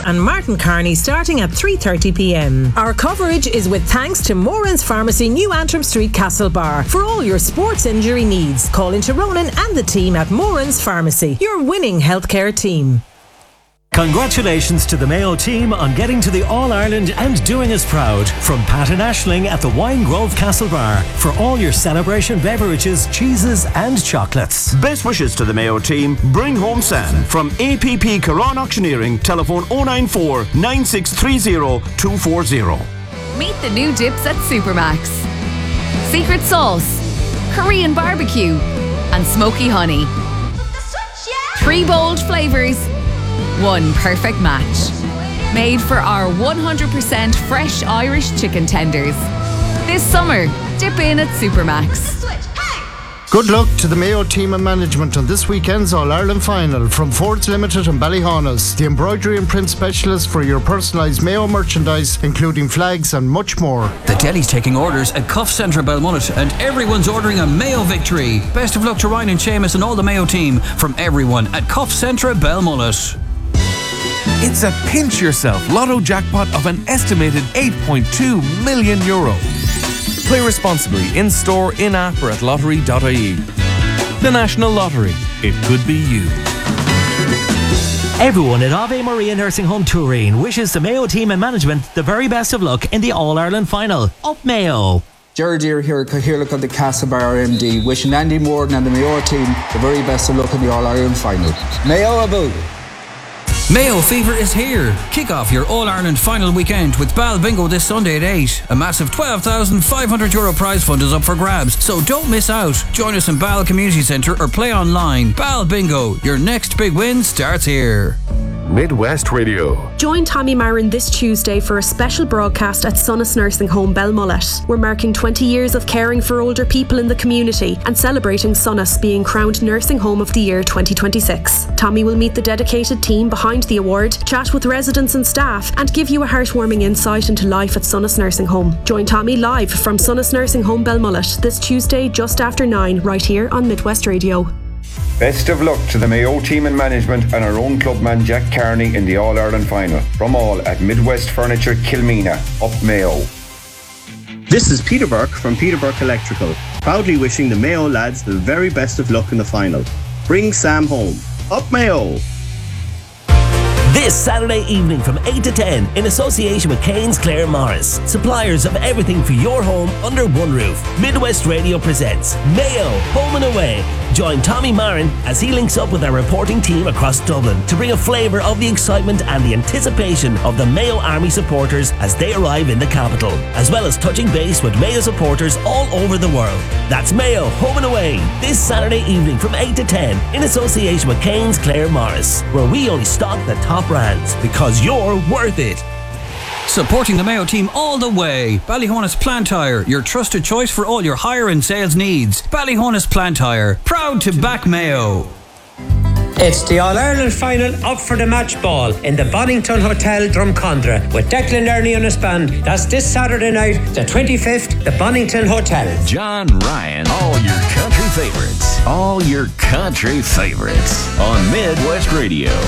and Martin Carney starting at 3:30pm. Our coverage is with thanks to Moran's Pharmacy, New Antrim Street, Castlebar. For all your sports injury needs, call into Ronan and the team at Moran's Pharmacy, your winning healthcare team. Congratulations to the Mayo team on getting to the All-Ireland and doing us proud. From Pat and Aisling at the Wine Grove Castlebar for all your celebration beverages, cheeses and chocolates. Best wishes to the Mayo team. Bring home Sam. From APP Caron Auctioneering, telephone 094 9630 240. Meet the new dips at Supermax. Secret sauce, Korean barbecue and smoky honey. 3 bold flavours, 1 perfect match. Made for our 100% fresh Irish chicken tenders. This summer, dip in at Supermax. Good luck to the Mayo team and management on this weekend's All-Ireland final from Ford's Limited and Ballyhaunis, the embroidery and print specialist for your personalised Mayo merchandise, including flags and much more. The deli's taking orders at Cuff Centre Belmullet and everyone's ordering a Mayo victory. Best of luck to Ryan and Seamus and all the Mayo team from everyone at Cuff Centre Belmullet. It's a pinch yourself lotto jackpot of an estimated €8.2 million. Play responsibly in store, in-app or at lottery.ie. The National Lottery. It could be you. Everyone at Ave Maria Nursing Home Turin wishes the Mayo team and management the very best of luck in the All-Ireland final. Up Mayo! Gerard Deere here, Cathaoirleach of the Castlebar MD, wishing Andy Morden and the Mayo team the very best of luck in the All-Ireland final. Mayo about! Mayo Fever is here. Kick off your All-Ireland final weekend with Bal Bingo this Sunday at 8. A massive €12,500 prize fund is up for grabs, so don't miss out. Join us in Bal Community Centre or play online. Bal Bingo, your next big win starts here. Midwest Radio. Join Tommy Marin this Tuesday for a special broadcast at Sonas Nursing Home Belmullet. We're marking 20 years of caring for older people in the community and celebrating Sonas being crowned Nursing Home of the Year 2026. Tommy will meet the dedicated team behind the award, chat with residents and staff and give you a heartwarming insight into life at Sonas Nursing Home. Join Tommy live from Sonas Nursing Home Belmullet this Tuesday just after 9 right here on Midwest Radio. Best of luck to the Mayo team and management and our own clubman Jack Carney in the All-Ireland final. From all at Midwest Furniture Kilmena, up Mayo. This is Peter Burke from Peter Burke Electrical, proudly wishing the Mayo lads the very best of luck in the final. Bring Sam home. Up Mayo! This Saturday evening from 8 to 10 in association with Keynes Clare Morris, suppliers of everything for your home under one roof. Midwest Radio presents Mayo Home and Away. Join Tommy Marin as he links up with our reporting team across Dublin to bring a flavour of the excitement and the anticipation of the Mayo Army supporters as they arrive in the capital, as well as touching base with Mayo supporters all over the world. That's Mayo Home and Away this Saturday evening from 8 to 10 in association with Keynes Clare Morris, where we only stock the top brands because you're worth it. Supporting the Mayo team all the way. Ballyhaunis Plant Hire, your trusted choice for all your hire and sales needs. Ballyhaunis Plant Hire, proud to back Mayo. It's the All-Ireland final up for the match ball in the Bonington Hotel, Drumcondra, with Declan Ernie on his band. That's this Saturday night, the 25th, the Bonington Hotel. John Ryan, all your country favorites. All your country favorites on Midwest Radio.